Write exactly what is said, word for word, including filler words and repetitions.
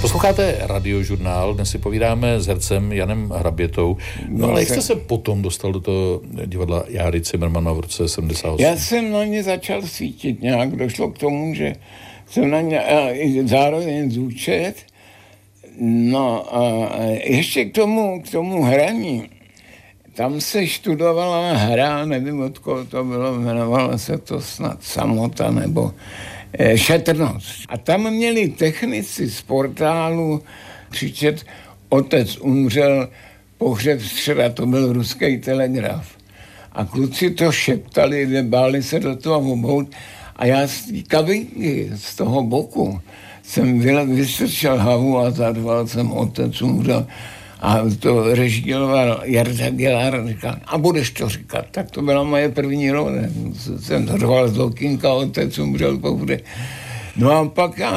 Posloucháte Radiožurnál, dnes si povídáme s hercem Janem Hrabětou. No ale jak jste se potom dostal do toho divadla Járy Cimrmana v roce sedmdesát osm? Já jsem na ně začal svítit nějak, došlo k tomu, že jsem na ně zároveň zúčet. No a ještě k tomu, k tomu hraní. Tam se študovala hra, nevím, od koho to bylo, jmenovalo se to snad Samota nebo eh, Šetrnost. A tam měli technici z portálu křičet, otec umřel, pohřeb středa, to byl ruský telegraf. A kluci to šeptali, báli se do toho obout a já z té kabinky, z toho boku, jsem vystrčil hlavu a zadval jsem, otec umřel. A to režíroval Jarda Gelár, říkal, a budeš to říkat. Tak to byla moje první role. Jsem řval z okýnka, otec umřel, pohřeb. No a pak já